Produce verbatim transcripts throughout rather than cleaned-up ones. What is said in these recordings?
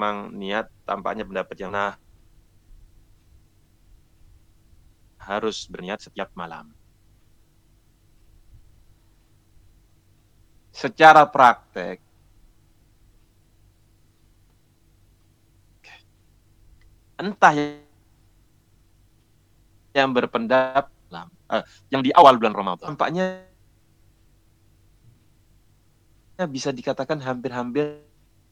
memang niat, tampaknya pendapat yang nah harus berniat setiap malam. Secara praktek, entah yang berpendapat eh, yang di awal bulan Ramadan, tampaknya bisa dikatakan hampir-hampir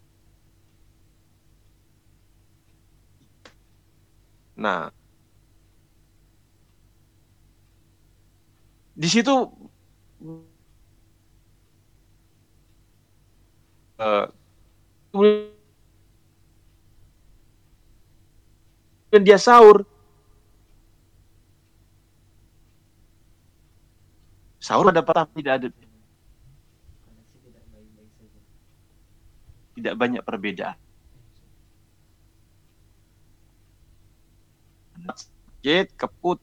nah di situ uh, kemudian dia sahur sahur ada petang, tidak ada tidak banyak perbedaan. Sakit, keput,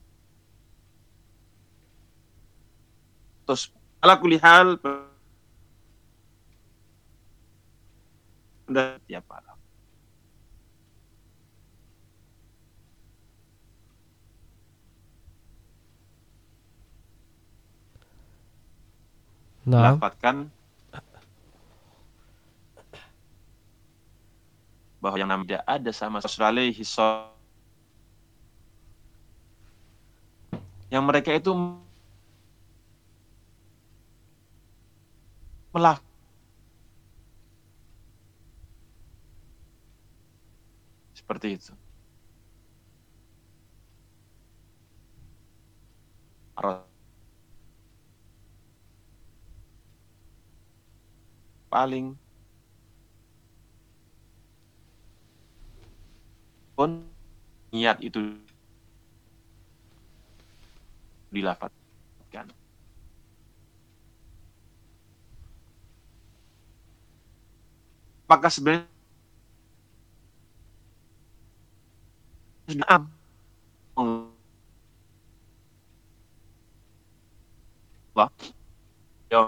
terus ala kulihal tiap malam. Nah, Melafatkan bahwa yang namanya ada sama Rasulullah yang mereka itu melafaz seperti itu. Paling pun niat itu dilafazkan. Apakah sebenarnya sudah Allah ya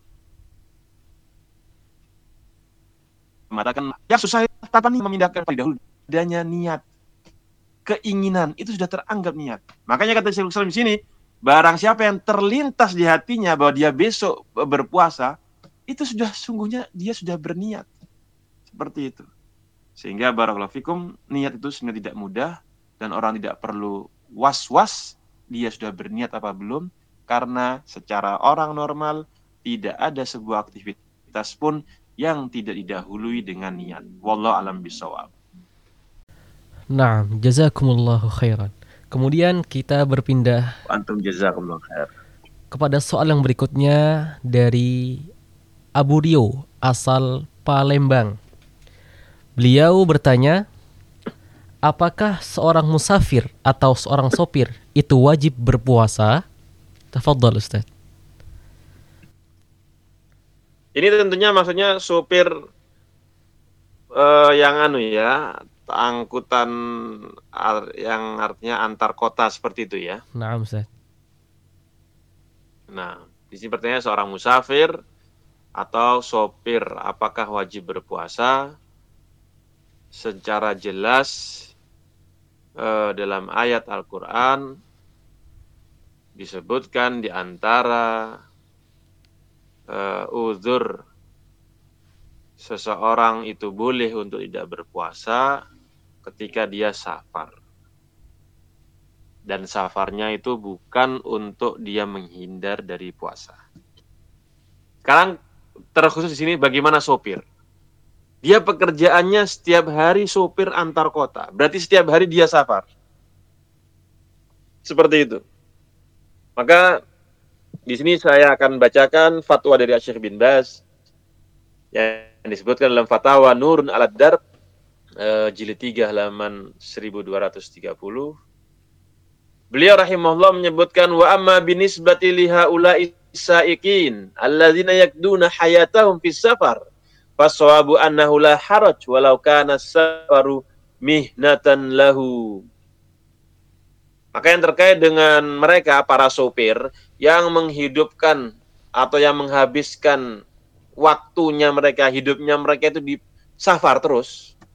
mengatakan yang susah tanpa nih memindahkan pada dahulu adanya niat, keinginan itu sudah teranggap niat. Makanya kata Syekhul Islam di sini, barang siapa yang terlintas di hatinya bahwa dia besok berpuasa, itu sudah sungguhnya dia sudah berniat. Seperti itu. Sehingga barakallahu fikum, niat itu sebenarnya tidak mudah dan orang tidak perlu was-was dia sudah berniat apa belum, karena secara orang normal tidak ada sebuah aktivitas pun yang tidak didahului dengan niat. Wallahu a'lam bishawab. nah, jazakumullahu khairan. Kemudian kita berpindah Antum jazakumullah khair. kepada soal yang berikutnya dari Abu Rio asal Palembang. Beliau bertanya, apakah seorang musafir atau seorang sopir itu wajib berpuasa? Tafadhal Ustaz. Ini tentunya maksudnya sopir uh, yang anu ya, angkutan ar- yang artinya antar kota seperti itu ya. Naam Ustaz. Nah, di sini pertanyaan seorang musafir atau sopir apakah wajib berpuasa? Secara jelas uh, dalam ayat Al-Qur'an disebutkan di antara uh, uzur seseorang itu boleh untuk tidak berpuasa ketika dia safar. Dan safarnya itu bukan untuk dia menghindar dari puasa. Sekarang terkhusus di sini bagaimana sopir? Dia pekerjaannya setiap hari sopir antar kota. Berarti setiap hari dia safar. Seperti itu. Maka di sini saya akan bacakan fatwa dari Syekh bin Baz yang disebutkan dalam Fatwa Nurun 'alad Darb uh, jilid tiga halaman seribu dua ratus tiga puluh. Beliau rahimahullah menyebutkan wa amma binisbati li haula'i saiqin alladzina yakduna hayatahum fis safar faswabu annahu la haraj walau kana safaru mihnatan lahu. Maka yang terkait dengan mereka para sopir yang menghidupkan atau yang menghabiskan waktunya mereka, hidupnya mereka itu di safar terus,